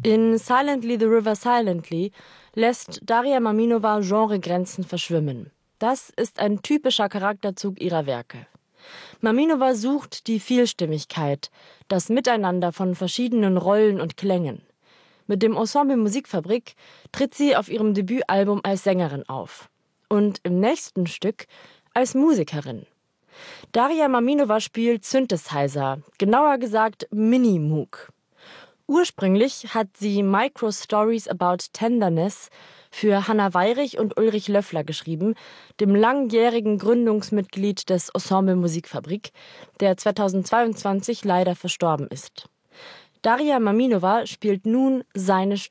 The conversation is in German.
In Silently the River Silently lässt Daria Maminova Genregrenzen verschwimmen. Das ist ein typischer Charakterzug ihrer Werke. Maminova sucht die Vielstimmigkeit, das Miteinander von verschiedenen Rollen und Klängen. Mit dem Ensemble Musikfabrik tritt sie auf ihrem Debütalbum als Sängerin auf. Und im nächsten Stück als Musikerin. Daria Maminova spielt Synthesizer, genauer gesagt Mini-Moog. Ursprünglich hat sie Micro Stories About Tenderness für Hanna Weirich und Ulrich Löffler geschrieben, dem langjährigen Gründungsmitglied des Ensemble Musikfabrik, der 2022 leider verstorben ist. Daria Maminova spielt nun seine